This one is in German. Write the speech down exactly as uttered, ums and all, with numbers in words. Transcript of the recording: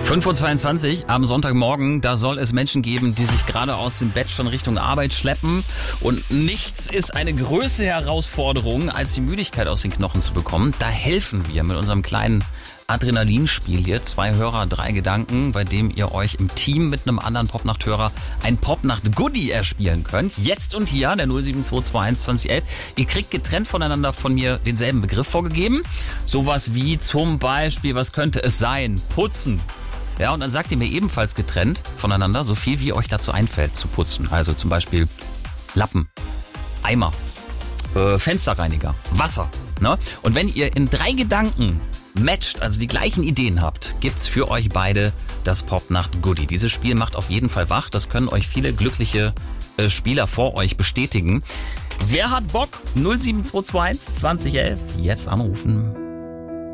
fünf Uhr zweiundzwanzig am Sonntagmorgen, da soll es Menschen geben, die sich gerade aus dem Bett schon Richtung Arbeit schleppen. Und nichts ist eine größere Herausforderung, als die Müdigkeit aus den Knochen zu bekommen. Da helfen wir mit unserem kleinen Adrenalinspiel hier. Zwei Hörer, drei Gedanken, bei dem ihr euch im Team mit einem anderen Popnacht-Hörer ein Popnacht-Goodie erspielen könnt. Jetzt und hier, der null sieben zwei zwei eins zwanzig elf. Ihr kriegt getrennt voneinander von mir denselben Begriff vorgegeben. Sowas wie zum Beispiel, was könnte es sein? Putzen. Ja, und dann sagt ihr mir ebenfalls getrennt voneinander so viel, wie euch dazu einfällt zu putzen. Also zum Beispiel Lappen, Eimer, äh, Fensterreiniger, Wasser. Ne? Und wenn ihr in drei Gedanken matcht, also die gleichen Ideen habt, gibt's für euch beide das Popnacht-Goodie. Dieses Spiel macht auf jeden Fall wach. Das können euch viele glückliche äh, Spieler vor euch bestätigen. Wer hat Bock? null sieben zwei zwei eins zwanzig elf. Jetzt anrufen.